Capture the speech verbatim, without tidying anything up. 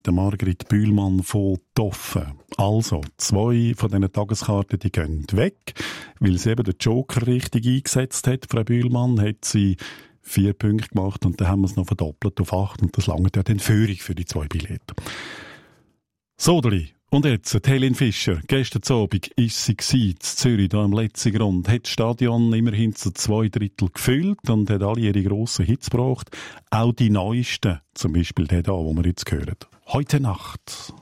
der Margrit Bühlmann von Toffen. Also, zwei von diesen Tageskarten, die gehen weg, weil sie eben den Joker richtig eingesetzt hat. Frau Bühlmann hat sie vier Punkte gemacht und dann haben wir es noch verdoppelt auf acht und das langt ja dann Führung für die zwei Billette. Sodeli. Und jetzt, Helen Fischer, gestern Abend ist sie in Zürich, da im letzten Grund, hat das Stadion immerhin zu zwei Drittel gefüllt und hat alle ihre grossen Hits gebracht. Auch die neuesten, zum Beispiel der da, den wir jetzt hören. Heute Nacht.